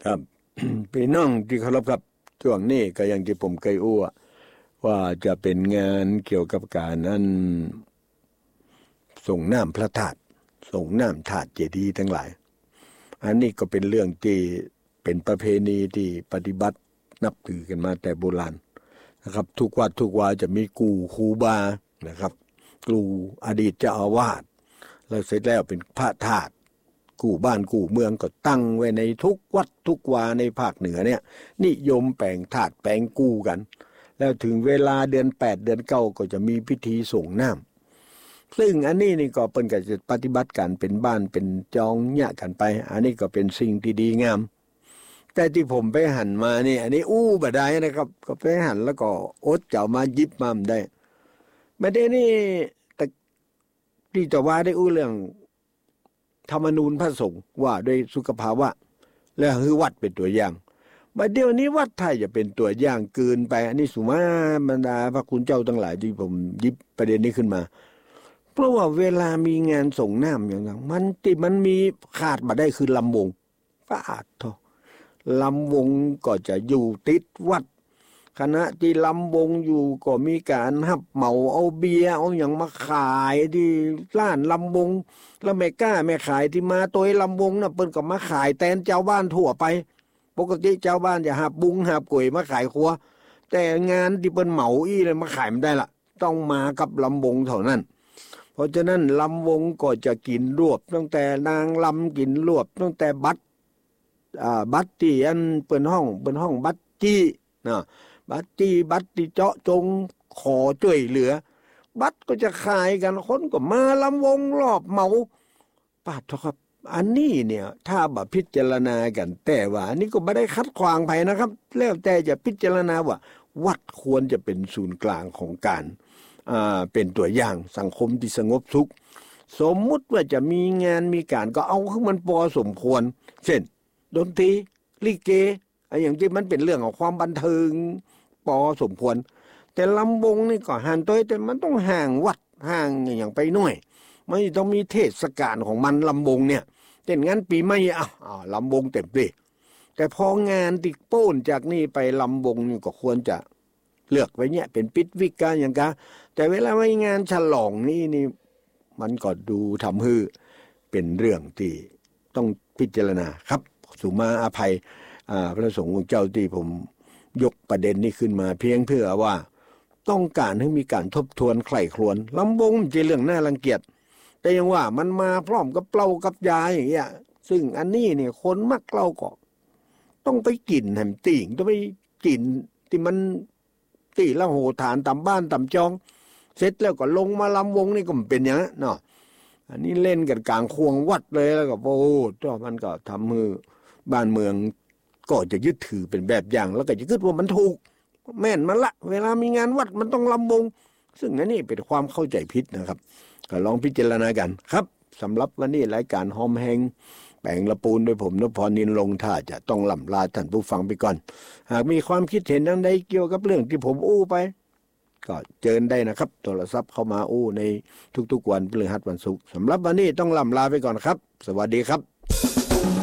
ครับ พี่น้องที่เคารพครับช่วงนี้ก็อย่างที่ผมเคยอู้ว่าจะเป็นงานเกี่ยวกับการนั้นส่งน้ำพระธาตุส่งน้ำธาตุเจดีย์ทั้งหลายอันนี้ก็เป็นเรื่องที่เป็นประเพณีที่ปฏิบัตินับถือกันมาแต่โบราณนะครับทุกวัดทุกวาจะมีกูครูบานะครับกูอดีตเจ้าอาวาสแล้วเสร็จแล้วเป็นพระธาตุกูบ้านกูเมืองก็ตั้งไว้ในทุกวัดทุกวาในภาคเหนือเนี่ยนิยมแปลงธาตุแปลงกูกันแล้วถึงเวลาเดือน8เดือน9ก็จะมีพิธีส่งน้ำซึ่งอันนี้นี่ก็เป็นการปฏิบัติการเป็นบ้านเป็นจองเนี่ยกันไปอันนี้ก็เป็นสิ่งที่ดีงามแต่ที่ผมไปหันมานี่อันนี้บ่ได้นะครับก็ไปหันแล้วก็อดเจ้ามายิบมาได้ไม่ได้นี่แต่ที่จะว่าได้เรื่องธรรมนูญพระสงฆ์ว่าด้วยสุขภาวะแล้วคือวัดเป็นตัวอย่างบัดเดี๋ยวนี้วัดไทยจะเป็นตัวอย่างเกินไปอันนี้สุมาบรรดาพระคุณเจ้าทั้งหลายที่ผมยิบประเด็นนี้ขึ้นมาเพราะว่าเวลามีงานส่งน้ำอย่างนั้นมันมีขาดมาได้คือลำวงฟาดทอลำวงก็จะอยู่ติดวัดคณะที่ลำวงอยู่ก็มีการหับเหมาเอาเบียร์เอาอย่างมาขายที่ร้านลำวงแล้วแม่ก้าแม่ขายที่มาตัวลำวงน่ะเปิ้นก็มาขายแทนเจ้าบ้านทั่วไปปกติเจ้าบ้านจะหับบุงหับก๋วยมาขายครัวแต่งานที่เปิ้นเหมาเลยมาขายไม่ได้ล่ะต้องมากับลำวงเท่านั้นเพราะฉะนั้นลำวงก็จะกินรวบตั้งแต่นางลำกินรวบตั้งแต่บัตรที่อันเปิ้นห้องบัตรจี้นะบัตรจี้บัตรที่เจาะจงขอช่วยเหลือบัตรก็จะขายกันคนก็มาลำวงรอบเหมาปาดเถอะครับอันนี้เนี่ยถ้าบ่พิจารณากันแต่ว่าอันนี้ก็ไม่ได้คัดขวางไผนะครับแล้วแต่จะพิจารณาว่าวัดควรจะเป็นศูนย์กลางของการเป็นตัวอย่างสังคมที่สงบสุขสมมุติว่าจะมีงานมีการก็เอาให้มันพอสมควรเช่นดนตรีลิเกอย่างที่มันเป็นเรื่องของความบันเทิงพอสมควรแต่ลำวงนี่ก็ห่างตัวแต่มันต้องห่างวัดห่างอย่างไปหน่อยมันต้องมีเทศกาลของมันลำวงเนี่ยเช่นงั้นปีใหม่ลำวงเต็มที่แต่พองานติดโป้นจากนี่ไปลำวงนี่ก็ควรจะเลือกไว้เนี่ยเป็นปิดวิกาอย่างกะแต่เวลาไว้งานฉลองนี่มันก็ดูทำให้เป็นเรื่องที่ต้องพิจารณาครับสุมาอภัยพระสงฆ์ของเจ้าที่ผมยกประเด็นนี้ขึ้นมาเพียงเพื่อว่าต้องการให้มีการทบทวนไข้ครวญลำวงมันจะเรื่องน่ารังเกียจแต่ยังว่ามันมาพร้อมกับเปล่ากับยาอย่างเงี้ยซึ่งอันนี้เนี่ยคนมักเล่าก็ต้องไปกินแหมติ่งต้องไปกินที่มันตีละโหฐานตามบ้านตามจองเสร็จแล้วก็ลงมาลำวงนี่ก็เป็นอย่างนั้นเนาะอันนี้เล่นกันกลางควงวัดเลยแล้วก็โอ้ตัวมันก็ทำมือบ้านเมืองก็จะยึดถือเป็นแบบอย่างแล้วก็จะคิดว่ามันถูกแม่นมันละเวลามีงานวัดมันต้องลำวงซึ่งอันนี้เป็นความเข้าใจผิดนะครับก็ลองพิจารณากันครับสำหรับวันนี้รายการหอมแหงแปลงละปูนโดยผมนพพรนินลงท่าจะต้องล่ำลาท่านผู้ฟังไปก่อนหากมีความคิดเห็นใดเกี่ยวกับเรื่องที่ผมไปก็เชิญได้นะครับโทรศัพท์เข้ามาในทุกๆวันพฤหัสวันศุกร์สำหรับวันนี้ต้องล่ำลาไปก่อนครับสวัสดีครับ